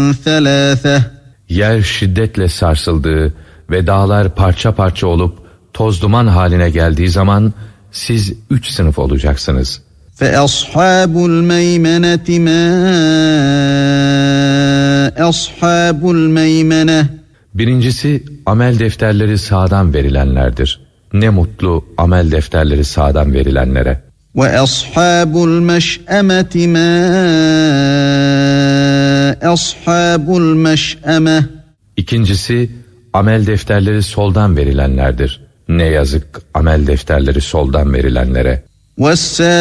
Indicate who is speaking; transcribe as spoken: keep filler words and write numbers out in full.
Speaker 1: ثَلَاثَةٍ
Speaker 2: Yer şiddetle sarsıldığı ve dağlar parça parça olup toz duman haline geldiği zaman siz üç sınıf olacaksınız.
Speaker 1: فَأَصْحَابُ الْمَيْمَنَةِ مَا أَصْحَابُ الْمَيْمَنَةِ
Speaker 2: Birincisi amel defterleri sağdan verilenlerdir. Ne mutlu amel defterleri sağdan verilenlere.
Speaker 1: وَأَصْحَابُ الْمَشْأَمَةِ مَا أَصْحَابُ الْمَشْأَمَةِ
Speaker 2: İkincisi amel defterleri soldan verilenlerdir. Ne yazık amel defterleri soldan verilenlere.